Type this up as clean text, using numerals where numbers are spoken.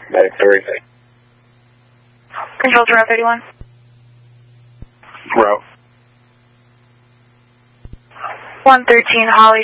Medic 3. Control to Route 31. Route. 113 Holly